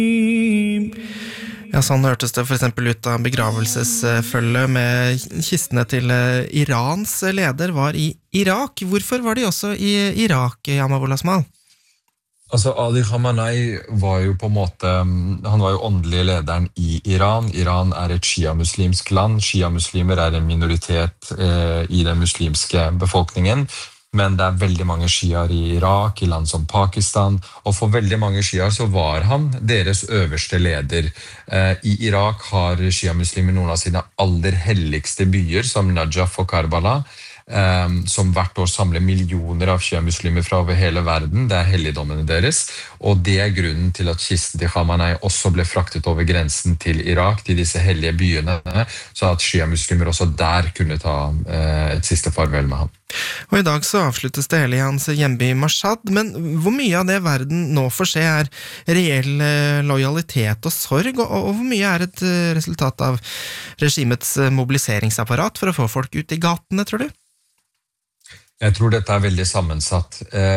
Ja, sånn hørtes det for eksempel ut av begravelsesfølge med kistene til Irans leder var i Irak. Hvorfor var de også i Irak, Yamamoul Asmal? Altså, Ali Khamenei var jo på en måte, han var jo åndelige lederen i Iran. Iran er et shia-muslimsk land. Shia-muslimer er en minoritet i den muslimske befolkningen. Men det er veldig mange shiaer i Irak, i land som Pakistan, og for veldig mange shiaer så var han deres øverste leder. I Irak har shia-muslimer noen av sine aller helligste byer, som Najaf og Karbala, som hvert år samler millioner av shia-muslimer fra over hele verden. Det er helligdommene deres, og det er grunnen til at kisten til Khamenei også ble fraktet over grensen til Irak, til disse hellige byene, så at shia-muslimer også der kunne ta et siste farvel med ham. Og i dag så avsluttes det hele i hans hjemby Mashhad, men hvor mye av det verden nå får se er reell lojalitet og sorg, og hvor mye er et resultat av regimets mobiliseringsapparat for å få folk ut i gatene, tror du? Jeg tror dette er veldig sammensatt.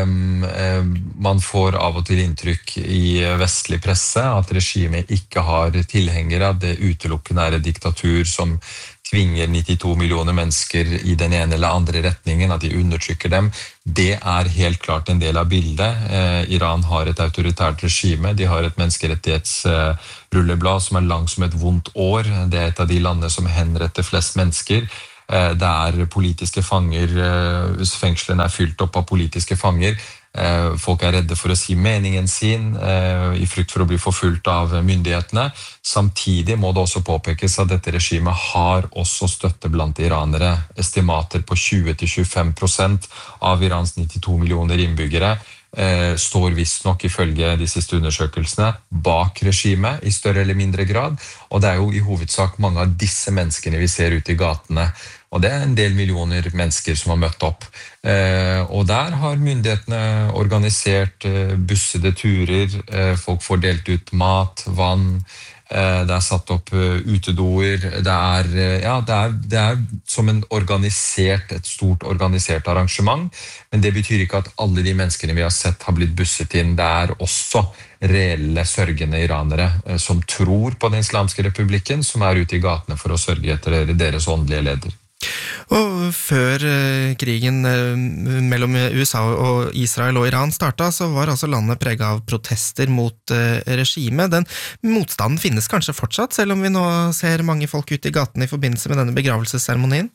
Man får av og til inntrykk i vestlig presse at regimet ikke har tilhengere, at det utelukkende er et diktatur som tvinger 92 millioner mennesker i den ene eller andre retningen, at de undertrykker dem. Det er helt klart en del av bildet. Iran har et autoritært regime, de har et menneskerettighetsrulleblad som er langt som et vondt år. Det er et av de landene som henretter flest mennesker. Det er politiske fanger, fengslene er fylt opp av politiske fanger. Folk er redde for å si meningen sin, i frykt for å bli forfulgt av myndighetene. Samtidig må det også påpekes at dette regimet har også støtte blant iranere. Estimater på 20-25% av Irans 92 millioner innbyggere står visstnok ifølge de siste undersøkelsene bak regimet i større eller mindre grad, og det er jo i hovedsak mange av disse menneskene vi ser ute i gatene, og det er en del millioner mennesker som har møtt opp. Og der har myndighetene organisert bussede turer, folk får delt ut mat, vann, det er satt opp utedoer, det er som et stort organisert arrangement, men det betyr ikke at alle de menneskene vi har sett har blitt busset inn. Det er også reelle sørgende iranere som tror på den islamske republikken, som er ute i gatene for å sørge etter deres åndelige leder. Og før krigen mellom USA og Israel og Iran startet, så var altså landet preget av protester mot regimet. Den motstanden finnes kanskje fortsatt, selv om vi nå ser mange folk ute i gaten i forbindelse med denne begravelsesseremonien?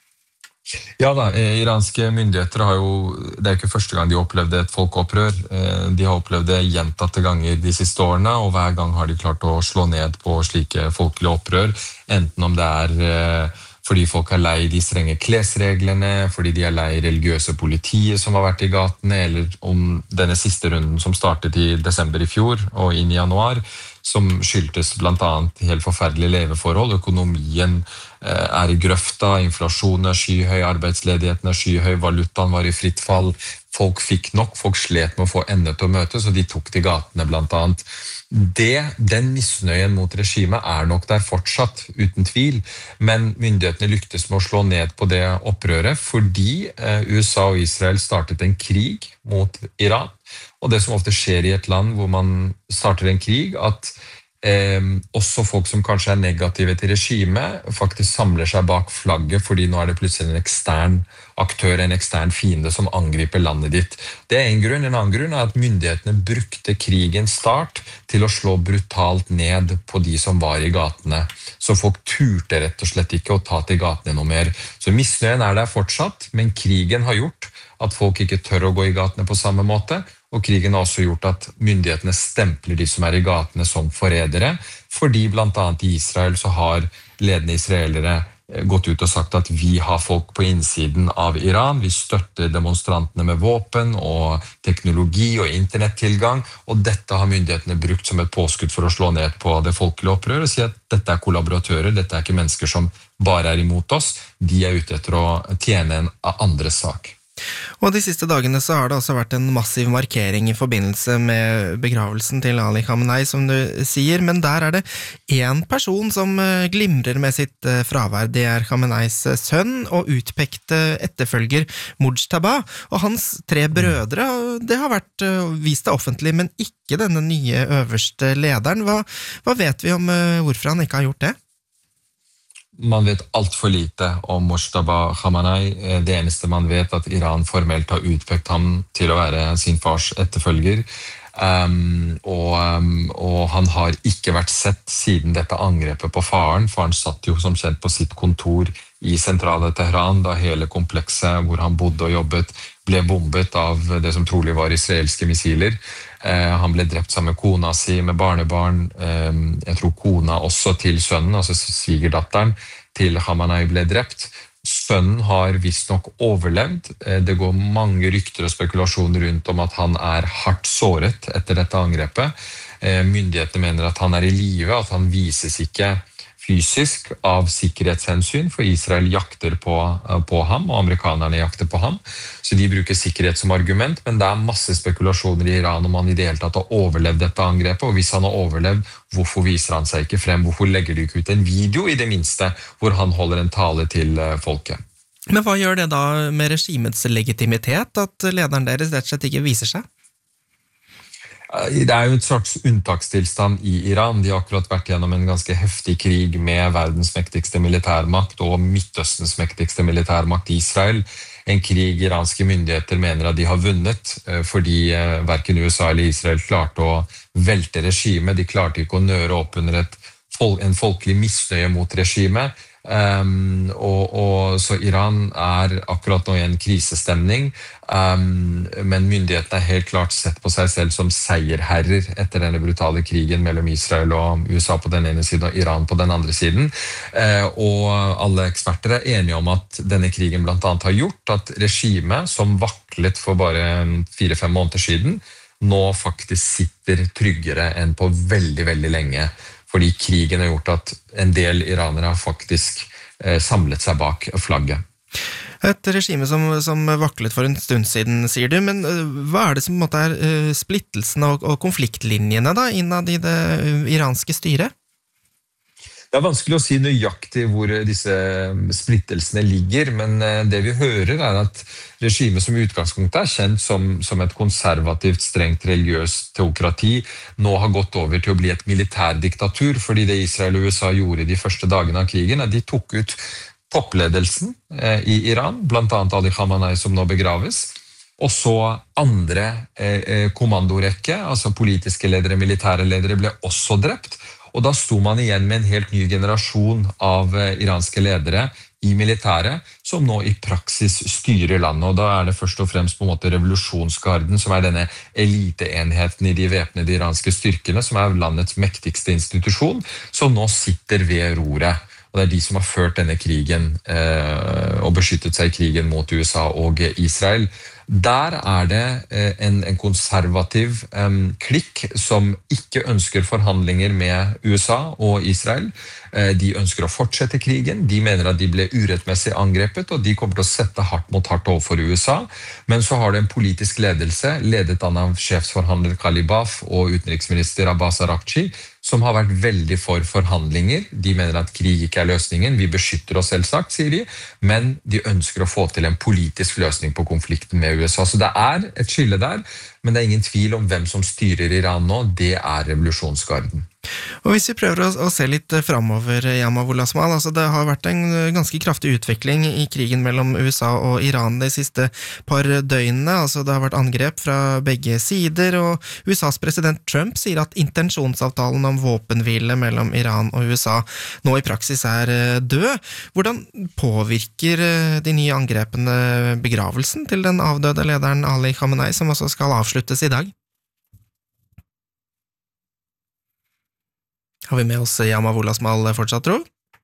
Ja da, iranske myndigheter det er ikke første gang de opplevde et folkeopprør. De har opplevd det gjentatte ganger de siste årene, og hver gang har de klart å slå ned på slike folkelige opprør, enten om det er fordi folk er lei de strenge klesreglene, fordi de er lei religiøse politiet som har vært i gatene, eller om denne siste runden som startet i desember i fjor og inn i januar, som skyldtes blant annet helt forferdelige leveforhold. Økonomien er i grøfta, inflasjonen er skyhøy, arbeidsledigheten er skyhøy, valutaen var i fritt fall. Folk fikk nok, folk slet med å få endene til å møtes, og de tok til gatene blant annet. Den misnøyen mot regimet er nok der fortsatt, uten tvil, men myndighetene lyktes med å slå ned på det opprøret fordi USA og Israel startet en krig mot Iran. Og det som ofte skjer i et land hvor man starter en krig, at også folk som kanskje er negative til regimet faktisk samler seg bak flagget, fordi nå er det plutselig en ekstern aktør, en ekstern fiende som angriper landet ditt. Det er en grunn. En annen grunn er at myndighetene brukte krigens start til å slå brutalt ned på de som var i gatene. Så folk turte rett og slett ikke å ta til gatene noe mer. Så misnøyen er der fortsatt, men krigen har gjort at folk ikke tør å gå i gatene på samme måte, og krigen har også gjort at myndighetene stempler de som er i gatene som forrædere, fordi blant annet i Israel så har ledende israelere gått ut og sagt at vi har folk på innsiden av Iran, vi støtter demonstrantene med våpen og teknologi og internettilgang, og dette har myndighetene brukt som et påskudd for å slå ned på det folkelige opprøret og si at dette er kollaboratører, dette er ikke mennesker som bare er imot oss, de er ute etter å tjene en andres sak. Og de siste dagene så har det også vært en massiv markering i forbindelse med begravelsen til Ali Khamenei, som du sier, men der er det en person som glimrer med sitt fravær. Det er Khameneis sønn og utpekte etterfølger Mujtaba, og hans tre brødre, det har vært vist det offentlig, men ikke denne nye øverste lederen. Hva vet vi om hvorfor han ikke har gjort det? Man vet alt for lite om Mojtaba Khamenei. Det eneste man vet at Iran formelt har utpekt ham til å være sin fars etterfølger. Og han har ikke vært sett siden dette angrepet på faren, for han satt jo som kjent på sitt kontor i sentrale Teheran da hele komplekset hvor han bodde og jobbet ble bombet av det som trolig var israelske missiler. Han ble drept sammen med kona si, med barnebarn. Jeg tror kona også til sønnen, altså svigerdatteren til Khamenei ble drept. Sønnen har visst nok overlevd. Det går mange rykter og spekulasjoner rundt om at han er hardt såret etter dette angrepet. Myndighetene mener at han er i live, at han vises ikke fysisk av sikkerhetshensyn, for Israel jakter på ham, og amerikanerne jakter på ham. Så de bruker sikkerhet som argument, men det er masse spekulasjoner i Iran om han i det hele tatt har overlevd dette angrepet, og hvis han har overlevd, hvorfor viser han seg ikke frem? Hvorfor legger de ikke ut en video i det minste, hvor han holder en tale til folket? Men hva gjør det da med regimets legitimitet, at lederen deres rett og slett ikke viser seg? Det er jo et slags unntakstilstand i Iran. De har akkurat vært gjennom en ganske heftig krig med verdens mektigste militærmakt og Midtøstens mektigste militærmakt, Israel. En krig iranske myndigheter mener at de har vunnet, fordi hverken USA eller Israel klarte å velte regimet. De klarte ikke å nøre opp under en folkelig misnøye mot regimet. Så Iran er akkurat nå i en krisestemning, men myndighetene har helt klart sett på seg selv som seierherrer etter denne brutale krigen mellom Israel og USA på den ene siden og Iran på den andre siden. Og alle eksperter er enige om at denne krigen blant annet har gjort at regimet som vaklet for bare 4-5 måneder siden, nå faktisk sitter tryggere enn på veldig, veldig lenge. Fordi krigen har gjort at en del iranere har faktisk samlet seg bak flagget. Et regime som vaklet for en stund siden, sier du, men hva er det som på en måte er splittelsen og konfliktlinjene da, innad i det iranske styret? Det er vanskelig å si nøyaktig hvor disse splittelsene ligger, men det vi hører er at regimet som i utgangspunktet er kjent som et konservativt, strengt religiøst teokrati, nå har gått over til å bli et militærdiktatur, fordi det Israel og USA gjorde de første dagene av krigen, de tok ut toppledelsen i Iran, blant annet Ali Khamenei som nå begraves, og så andre kommandorekke, altså politiske ledere, militære ledere, ble også drept. Og da sto man igjen med en helt ny generasjon av iranske ledere i militæret, som nå i praksis styrer landet. Og da er det først og fremst på en måte revolusjonsgarden, som er denne eliteenheten i de væpnede iranske styrkene, som er landets mektigste institusjon, som nå sitter ved roret. Og det er de som har ført denne krigen og beskyttet seg i krigen mot USA og Israel. Der er det en konservativ klikk som ikke ønsker forhandlinger med USA og Israel. De ønsker å fortsette krigen. De mener at de ble urettmessig angrepet, og de kommer til å sette hardt mot hardt overfor USA. Men så har det en politisk ledelse, ledet av sjefsforhandler Ghalibaf og utenriksminister Abbas Araghchi, som har vært veldig for forhandlinger. De mener at krig ikke er løsningen. Vi beskytter oss selvsagt, sier de, men de ønsker å få til en politisk løsning på konflikten med USA. Så det er et skille der, men det er ingen tvil om hvem som styrer Iran nå. Det er revolusjonsgarden. Og hvis vi prøver å se litt fremover, Yamavullah Asmal, altså det har vært en ganske kraftig utvikling i krigen mellom USA og Iran de siste par døgnene, altså det har vært angrep fra begge sider, og USAs president Trump sier at intensjonsavtalen om våpenhvile mellom Iran og USA nå i praksis er død. Hvordan påvirker de nye angrepene begravelsen til den avdøde lederen Ali Khamenei, som også skal avsluttes i dag? Har vi med oss Yamavullah Asmal fortsatt, tro?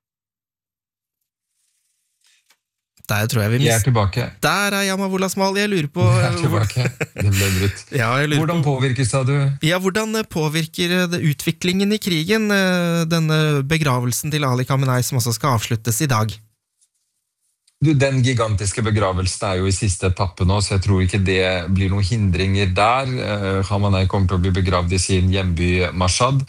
Der tror jeg vi Jeg er tilbake. Der er Yamavullah Asmal, jeg lurer på... Jeg er tilbake, det ble brutt. Ja, hvordan påvirkes det, du? Ja, hvordan påvirker det utviklingen i krigen, denne begravelsen til Ali Khamenei som også skal avsluttes i dag? Den gigantiske begravelsen jo i siste etappe nå, så jeg tror ikke det blir noen hindringer der. Khamenei kommer til å bli begravd i sin hjemby Mashhad,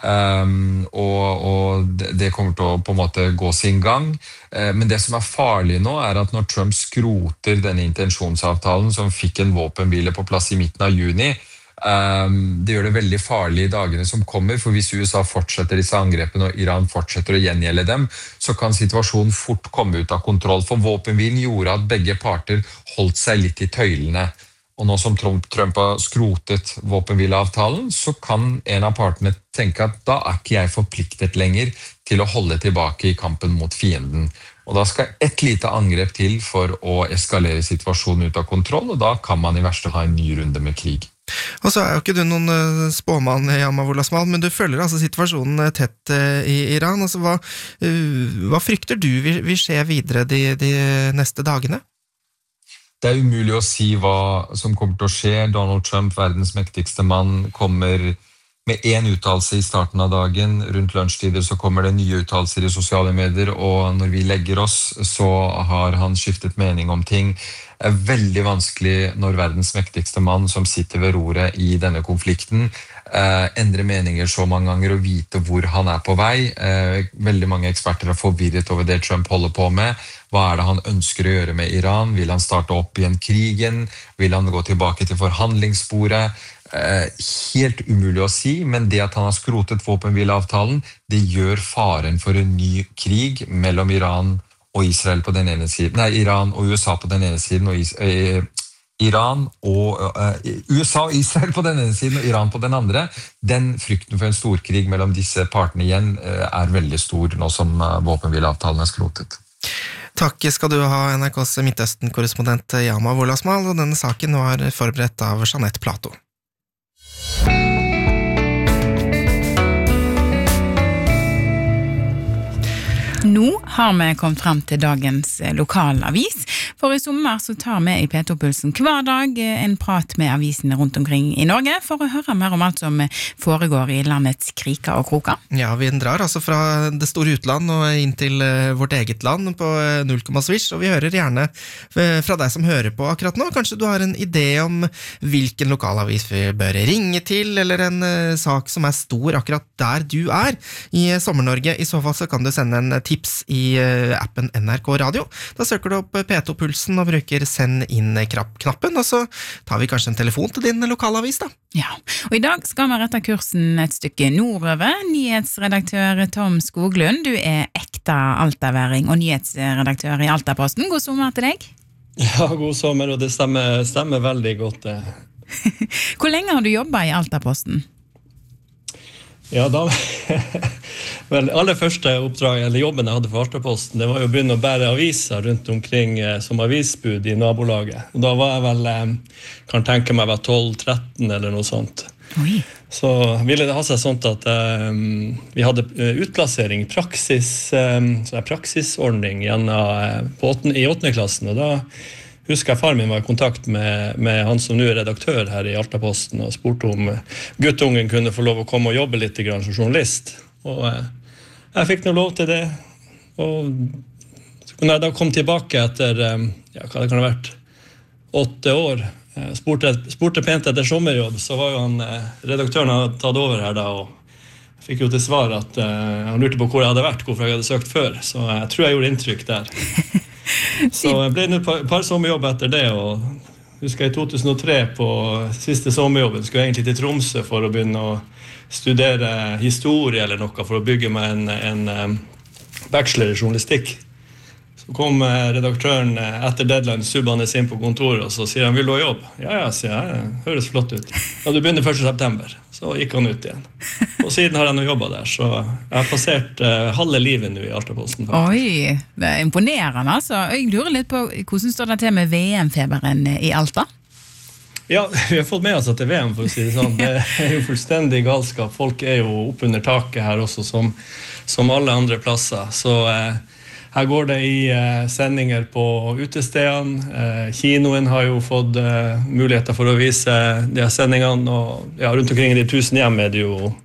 og det kommer til å på en måte gå sin gang. Men det som farlig nå at når Trump skroter denne intensjonsavtalen som fikk en våpenhvile på plass i midten av juni, det gjør det veldig farlig i dagene som kommer, for hvis USA fortsetter disse angrepene og Iran fortsetter å gjengjelde dem, så kan situasjonen fort komme ut av kontroll. For våpenhvilen gjorde at begge parter holdt seg litt i tøylene. Og nå som Trump har skrotet våpenhvileavtalen, så kan en av partene tenke at da ikke jeg forpliktet lenger til å holde tilbake i kampen mot fienden. Og da skal et lite angrep til for å eskalere situasjonen ut av kontroll, og da kan man i verste ha en ny runde med krig. Og så jo ikke du noen spåmann, Yama Wolasmal, men du følger altså situasjonen tett i Iran. Altså, hva frykter du vil skje videre de neste dagene? Det umulig å si hva som kommer til å skje. Donald Trump, verdens mektigste mann, kommer med en uttalelse i starten av dagen. Rundt lunsjtider så kommer det nye uttalelser i sosiale medier, og når vi legger oss, så har han skiftet mening om ting. Det veldig vanskelig når verdens mektigste mann som sitter ved roret i denne konflikten endrer meninger så mange ganger og vite hvor han på vei. Veldig mange eksperter forvirret over det Trump holder på med. Hva det han ønsker å gjøre med Iran? Vil han starte opp igjen krigen? Vil han gå tilbake til forhandlingsbordet? Helt umulig å si, men det at han har skrotet våpenhvileavtalen, det gjør faren for en ny krig mellom Iran og Israel på den ene siden, Iran og USA på den ene siden, og Iran og USA og Israel på den ene siden og Iran på den andre. Den frykten for en storkrig mellom disse partene igjen veldig stor nå som våpenhvileavtalen skrotet. Takk skal du ha, NRKs Midtøsten-korrespondent Yama Wolasmal, og denne saken var forberedt av Jeanette Plato. Nå har vi kommet frem til dagens lokalavis, for i sommer så tar vi i P2-pulsen hver dag en prat med avisene rundt omkring i Norge for å høre mer om alt som foregår i landets kriker og kroker. Ja, vi drar altså fra det store utland og inn til vårt eget land på 0,swish, og vi hører gjerne fra deg som hører på akkurat nå. Kanskje du har en idé om hvilken lokalavis vi bør ringe til, eller en sak som stor akkurat der du i Sommer-Norge. I så fall så kan du sende en tips i appen NRK Radio. Da søker du opp P2-pulsen og bruker send inn-knappen, og så tar vi kanskje en telefon til din lokalavis da. Ja, og i dag skal vi rette kursen et stykke nordover. Nyhetsredaktør Tom Skoglund, du ekte altaværing og nyhetsredaktør i Altaposten. God sommer til deg. Ja, god sommer, og det stemmer veldig godt. Hvor lenge har du jobbet i Altaposten? Ja, da vel, aller første oppdraget, eller jobben jeg hadde for Altaposten, det var jo å begynne å bære aviser rundt omkring som avisbud i nabolaget. Og da var jeg vel, kan tenke meg, 12-13 eller noe sånt. Oi. Så ville det ha seg sånt at vi hadde utplassering, praksisordning i 8. klassen, og da husker jeg far min var i kontakt med han som nå redaktør her i Altaposten og spurte om guttungen kunne få lov å komme og jobbe litt som journalist. Og jeg fikk noe lov til det. Og når jeg da kom tilbake etter, hva det kan ha vært, 8 år, spurte pent etter sommerjobb, så var jo han, redaktøren hadde tatt over her da, og jeg fikk jo til svar at han lurte på hvor jeg hadde vært, hvorfor jeg hadde søkt før, så jeg tror jeg gjorde inntrykk der. Så jeg ble et par sommerjobb etter det, og husker jeg i 2003 på siste sommerjobben skulle jeg egentlig til Tromsø for å begynne å studere historie eller noe for å bygge meg en bachelor i journalistikk. Så kom redaktøren etter deadline subbende inn på kontoret, og så sier han, vil du ha jobb? Ja, sier jeg, høres flott ut. Ja, du begynner 1. september. Så gikk han ut igjen. Og siden har jeg nå jobbet der, så jeg har passert halve livet nå i Altaposten. Oi, det imponerende altså. Jeg lurer litt på, hvordan står det til med VM-feberen i Alta? Ja, vi har fått med oss at det VM, for å si det sånn. Det jo fullstendig galskap. Folk jo opp under taket her også, som alle andre plasser. Så her går det i sendinger på utestedene. Kinoen har jo fått muligheter for å vise de her sendingene, og rundt omkring i de 1000 hjem det jo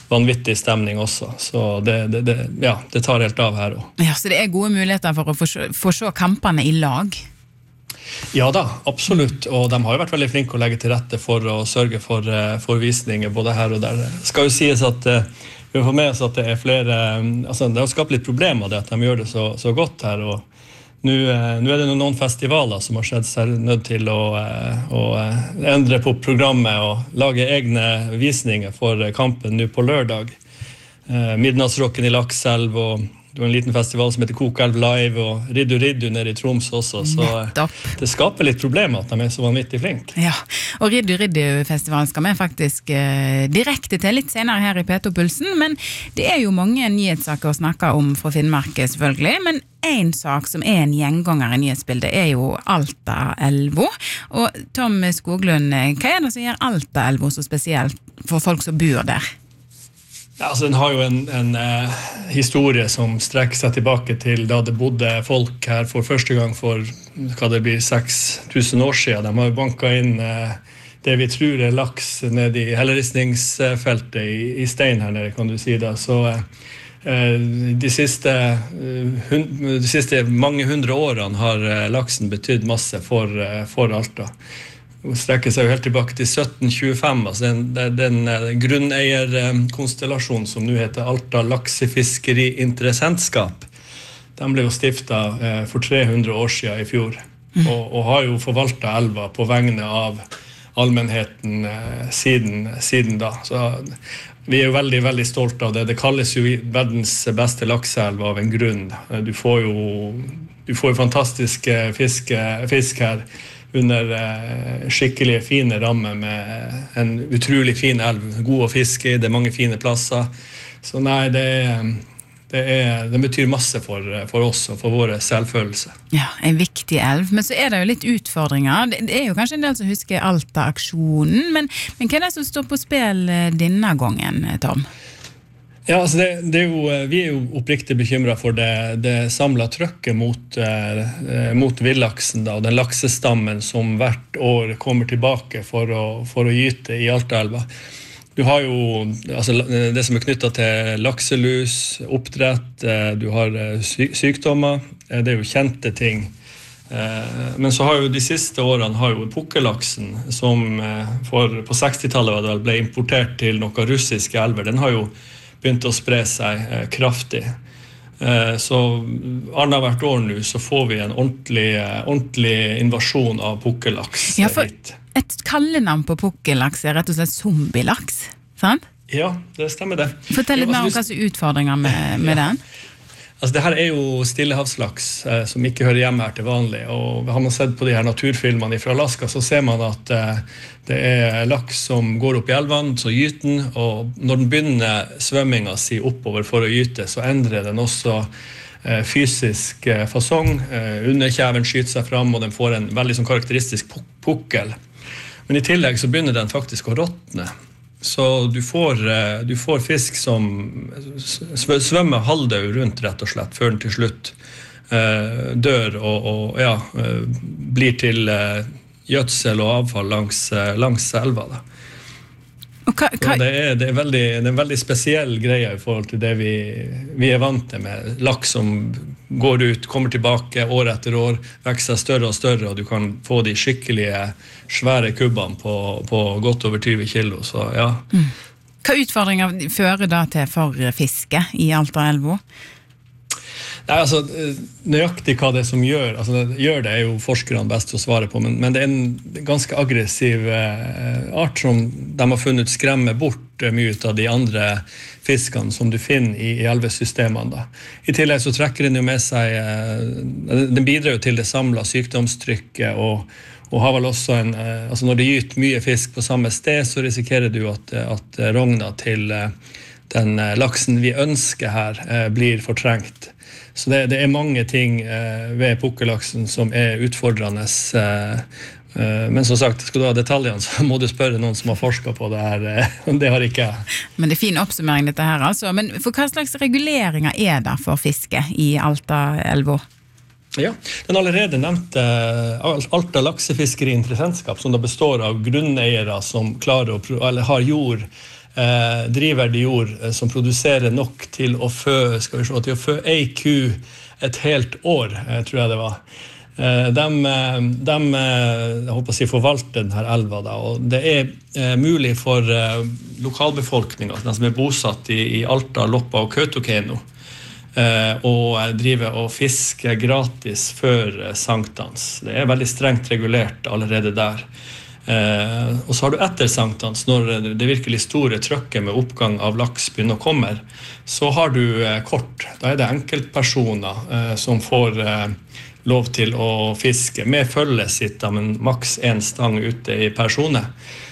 vanvittig stemning også. Så det tar helt av her også. Ja, så det gode muligheter for å få se kampene i lag? Ja da, absolutt. Og de har jo vært veldig flinke å legge til rette for å sørge for visninger både her og der. Det skal jo sies at vi får med oss at det flere, altså det har skapt litt problemer det at de gjør det så godt her, og nå det noen festivaler som har seg nødt til å endre på programmet og lage egne visninger for kampen nå på lørdag. Midnattsrocken i Lakselv, og det var en liten festival som heter Kokelv Live, og Riddu nede i Troms også, så det skaper litt problemer at de så vanvittig flinke. Ja, og Riddu-festivalen skal vi faktisk direkte til litt senere her i P2-pulsen, men det jo mange nyhetssaker å snakke om fra Finnmark selvfølgelig, men en sak som en gjenganger i nyhetsbildet jo Altaelva, og Tom Skoglund, hva det som gjør Altaelva så spesielt for folk som bor der? Ja, altså den har jo en historie som strekker seg tilbake til da det bodde folk her for første gang for hva det blir 6000 år siden. De har jo banket inn det vi tror laks nede i helleristningsfeltet i stein her nede, kan du si det. Så de siste mange hundre årene har laksen betydd masse for Alta. Det strekker seg jo helt tilbake til 1725, altså den grunneierkonstellasjonen som nå heter Alta Laksefiskeri Interessentskap. Den ble jo stiftet for 300 år siden i fjor, og har jo forvaltet elva på vegne av allmennheten siden da. Så vi jo veldig, veldig stolte av det. Det kalles jo verdens beste lakseelv av en grunn. Du får jo fantastiske fisk her, under skikkelig fine rammer med en utrolig fin elv, god å fiske i, det mange fine plasser. Så nei, det betyr masse for oss og for våre selvfølelse. Ja, en viktig elv, men så det jo litt utfordringer. Det jo kanskje en del som husker Alta-aksjonen, men hva det som står på spill denne gangen, Tom? Ja, altså vi jo oppriktig bekymret for det samlede trykket mot villaksen da, og den laksestammen som hvert år kommer tilbake for å gyte i Altaelva. Du har jo altså, det som knyttet til lakselus, oppdrett, du har sykdommer, det jo kjente ting. Men så har jo de siste årene har jo pukkellaksen, som på 60-tallet ble importert til noen russiske elver, den har jo begynt å spre seg kraftig. Så annethvert år nå så får vi en ordentlig invasjon av pukkellaks. Ja, for et kallenavn på pukkellaks rett og slett zombielaks, sant? Ja, det stemmer det. Fortell litt mer om hva som utfordringer med den. Altså, det her jo stillehavslaks som ikke hører hjemme her til vanlig, og har man sett på de her naturfilmene fra Alaska, så ser man at det laks som går opp i elven, så gyter den, og når den begynner svømmingen si oppover for å gyte, så endrer den også fysisk fasong. Underkjeven skyter seg fram, og den får en veldig sånn karakteristisk pukkel. Men i tillegg så begynner den faktisk å råtne. Så du får fisk som svømmer halvdød rundt rett og slett, før den til slutt dør og blir til gjødsel og avfall langs elva da. Det en veldig spesiell greie i forhold til det vi vant til med laks som går ut, kommer tilbake år etter år, vekser større og større, og du kan få de skikkelige svære kubbene på godt over 20 kilo, så ja. Hva utfordringer fører da til for fiske i Altaelva? Nei, altså, nøyaktig hva det som gjør det jo forskerne best å svare på, men det en ganske aggressiv art som de har funnet skremme bort mye av de andre fiskene som du finner i elvesystemene da. I tillegg så trekker den jo med seg, den bidrar jo til det samlede sykdomstrykket, og har vel også altså når det gyter mye fisk på samme sted, så risikerer du at rogna til den laksen vi ønsker her blir fortrengt. Så det mange ting ved pukkellaksen som utfordrende, men som sagt, skal du ha detaljene, så må du spørre noen som har forsket på det her, det har ikke jeg. Men det fin oppsummering dette her altså, men for hva slags reguleringer det for fiske i Altaelva? Ja, den allerede nevnte Alta Laksefiskeri Interessentskap, som da består av grunneiere som klarer eller har jord drivverdig jord som produserer nok til å fø ei ku et helt år, tror jeg det var. Jeg håper å si forvalter denne elva da, og det mulig for lokalbefolkningen, de som bosatt i Alta, Loppa og Kautokeino, og drive og fiske gratis før sankthans. Det veldig strengt regulert allerede der. Og så har du etter sankthans, når det virkelig store trøkket med oppgang av laks begynner å komme, så har du kort. Da det enkeltpersoner som får lov til å fiske med følge sitt, men maks en stang ute i persone,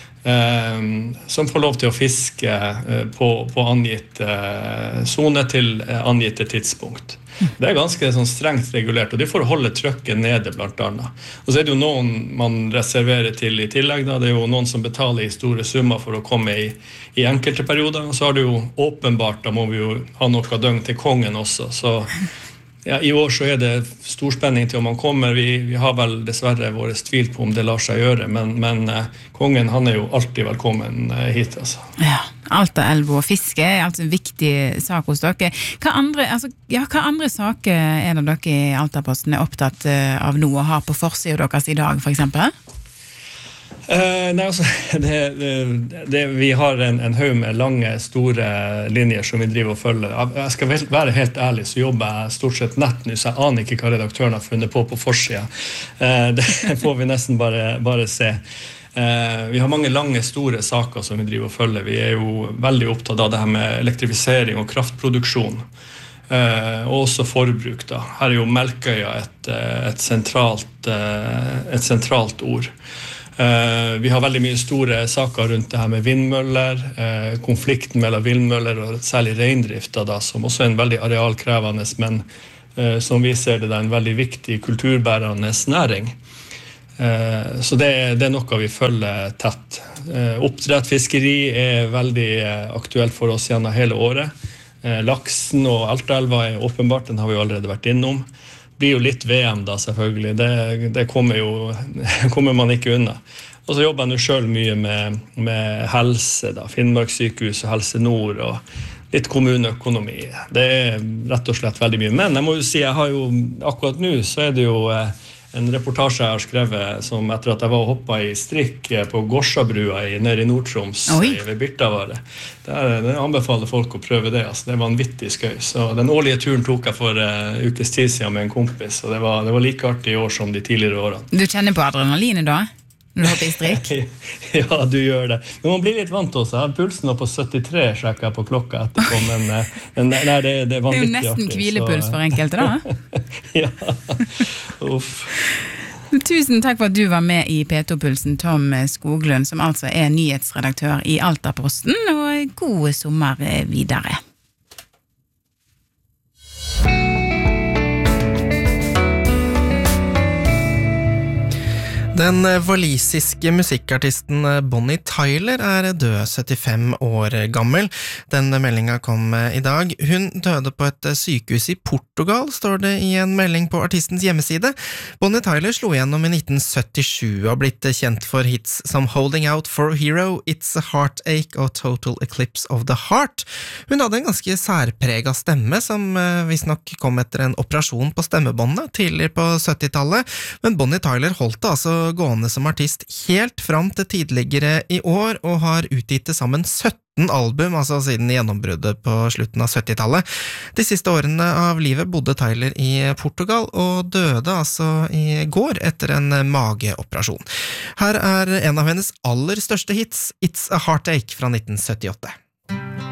som får lov til å fiske på angitt zone til angitte tidspunkt. Det ganske sånn strengt regulert, og de får holde trøkket nede blant annet. Og så det jo noen man reserverer til i tillegg, da. Det jo noen som betaler i store summer for å komme i enkelte perioder, og så har det jo åpenbart, da må vi jo ha noe døgn til kongen også, så ja, i år så det storspenning til om han kommer. Vi har vel dessverre våre tvil på om det lar seg gjøre, men kongen han jo alltid velkommen hit. Altså. Ja, Alta, elv og fiske altså en viktig sak hos dere. Hva andre saker det dere i Altaposten opptatt av nå og har på forsiden deres i dag, for eksempel? Nei, altså, vi har en haug med lange, store linjer som vi driver og følger. Jeg skal være helt ærlig, så jobber jeg stort sett nett nå, så jeg aner ikke hva redaktøren har funnet på forsiden. Det får vi nesten bare se. Vi har mange lange, store saker som vi driver og følger. Vi jo veldig opptatt av det her med elektrifisering og kraftproduksjon. Og også forbruk da. Her jo Melkøya et sentralt ord. Vi har veldig mye store saker rundt det her med vindmøller, konflikten mellom vindmøller og særlig reindrifta da, som også en veldig arealkrevende, men som vi ser det en veldig viktig kulturbærende næring. Så det noe vi følger tett. Oppdrett, fiskeri veldig aktuelt for oss gjennom hele året. Laksen og Altaelva åpenbart, den har vi jo allerede vært innom. Blir jo litt VM da, selvfølgelig. Det kommer man ikke unna. Og så jobber jeg nå selv mye med helse, da. Finnmarkssykehus og Helse Nord, og litt kommuneøkonomi. Det rett og slett veldig mye. Men jeg må jo si, jeg har jo, akkurat nå, så det jo en reportasje jeg har skrevet som etter at jeg var og hoppet i strikk på Gårdsabrua nede i Nord-Troms ved Birtavare. Det anbefaler folk å prøve det. Altså. Det var en vittig skøy. Så den årlige turen tok jeg for ukes tid siden med en kompis, og det var like artig i år som de tidligere årene. Du kjenner på adrenalinet da? Når du hopper i strikk? Ja, du gjør det. Men man blir litt vant også. Jeg har pulsen på 73, sjekker jeg på klokka etterpå, men nei, det var jo nesten hvilepuls for enkelte da. Ja, uff. Tusen takk for at du var med i P2-pulsen, Tom Skoglund, som altså nyhetsredaktør i Altaposten, og god sommer videre. Den walisiske musikkartisten Bonnie Tyler død 75 år gammel. Den meldingen kom i dag. Hun døde på et sykehus i Portugal, står det i en melding på artistens hjemmeside. Bonnie Tyler slo igjennom i 1977 og har blitt kjent for hits som Holding Out for a Hero, It's a Heartache og Total Eclipse of the Heart. Hun hadde en ganske særpreget stemme som visstnok kom etter en operasjon på stemmebåndet tidligere på 70-tallet, men Bonnie Tyler holdt det altså gående som artist helt fram til tidligere i år, og har utgitt til sammen 17 album, altså siden gjennombruddet på slutten av 70-tallet. De siste årene av livet bodde Tyler i Portugal, og døde altså i går etter en mageoperasjon. Her en av hennes aller største hits, It's a Heartache fra 1978.